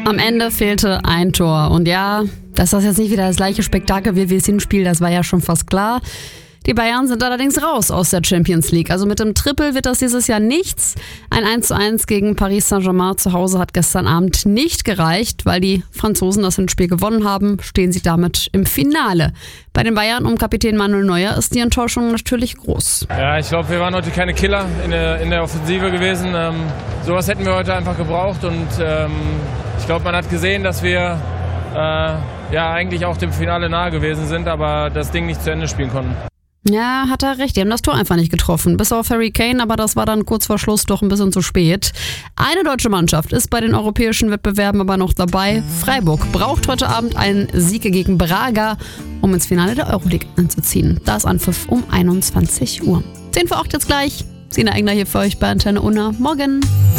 Am Ende fehlte ein Tor. Und ja, dass das jetzt nicht wieder das gleiche Spektakel wird wie das Hinspiel, das war ja schon fast klar. Die Bayern sind allerdings raus aus der Champions League. Also mit dem Triple wird das dieses Jahr nichts. Ein 1:1 gegen Paris Saint-Germain zu Hause hat gestern Abend nicht gereicht. Weil die Franzosen das Hinspiel gewonnen haben, stehen sie damit im Finale. Bei den Bayern um Kapitän Manuel Neuer ist die Enttäuschung natürlich groß. Ja, ich glaube, wir waren heute keine Killer in der Offensive gewesen. Sowas hätten wir heute einfach gebraucht. Und ich glaube, man hat gesehen, dass wir eigentlich auch dem Finale nahe gewesen sind, aber das Ding nicht zu Ende spielen konnten. Ja, hat er recht. Die haben das Tor einfach nicht getroffen. Bis auf Harry Kane, aber das war dann kurz vor Schluss doch ein bisschen zu spät. Eine deutsche Mannschaft ist bei den europäischen Wettbewerben aber noch dabei. Freiburg braucht heute Abend einen Sieg gegen Braga, um ins Finale der Euroleague einzuziehen. Da ist Anpfiff um 21 Uhr. 10 vor 8 jetzt gleich. Sina Engler hier für euch bei Antenne Unna. Morgen.